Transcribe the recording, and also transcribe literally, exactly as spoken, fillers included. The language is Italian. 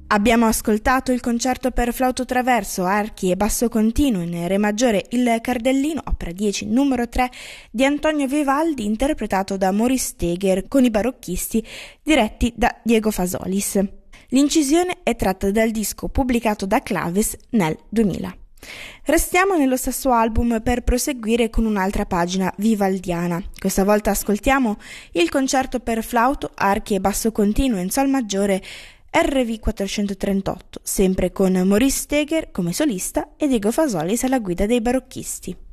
Abbiamo ascoltato il concerto per flauto traverso, archi e basso continuo in re maggiore Il Cardellino, opera dieci, numero tre di Antonio Vivaldi, interpretato da Maurice Steger con i barocchisti diretti da Diego Fasolis. L'incisione è tratta dal disco pubblicato da Claves nel duemila. Restiamo nello stesso album per proseguire con un'altra pagina vivaldiana. Questa volta ascoltiamo il concerto per flauto, archi e basso continuo in sol maggiore R V quattrocentotrentotto, sempre con Maurice Steger come solista e Diego Fasolis alla guida dei barocchisti.